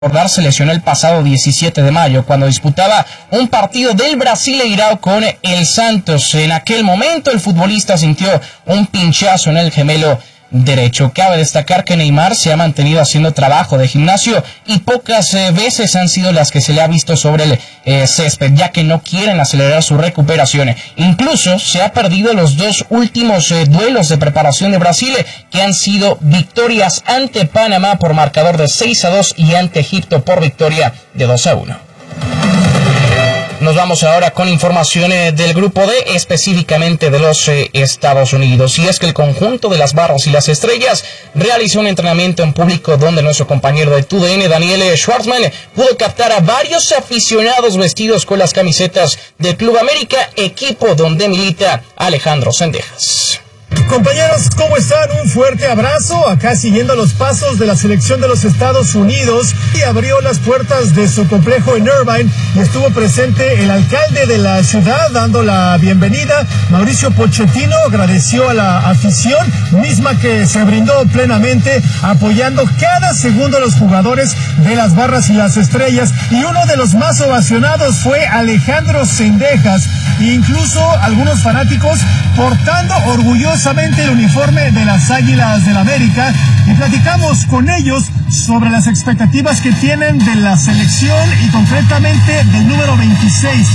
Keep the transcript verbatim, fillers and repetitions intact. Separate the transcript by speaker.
Speaker 1: Recordar, se lesionó el pasado diecisiete de mayo cuando disputaba un partido del Brasileirao con el Santos. En aquel momento el futbolista sintió un pinchazo en el gemelo derecho. Cabe destacar que Neymar se ha mantenido haciendo trabajo de gimnasio y pocas eh, veces han sido las que se le ha visto sobre el eh, césped, ya que no quieren acelerar su recuperación. Incluso se ha perdido los dos últimos eh, duelos de preparación de Brasil, que han sido victorias ante Panamá por marcador de seis a dos y ante Egipto por victoria de dos a uno. Nos vamos ahora con informaciones del Grupo D, específicamente de los eh, Estados Unidos. Y es que el conjunto de las Barras y las Estrellas realizó un entrenamiento en público donde nuestro compañero de T U D N, Daniel Schwartzman, pudo captar a varios aficionados vestidos con las camisetas del Club América, equipo donde milita Alejandro Zendejas.
Speaker 2: Compañeros, ¿cómo están? Un fuerte abrazo, acá siguiendo los pasos de la selección de los Estados Unidos, y abrió las puertas de su complejo en Irvine y estuvo presente el alcalde de la ciudad dando la bienvenida. Mauricio Pochettino agradeció a la afición, misma que se brindó plenamente apoyando cada segundo a los jugadores de las Barras y las Estrellas, y uno de los más ovacionados fue Alejandro Zendejas, e incluso algunos fanáticos portando orgullosamente el uniforme de las Águilas del América, y platicamos con ellos sobre las expectativas que tienen de la selección y concretamente del número veintiséis.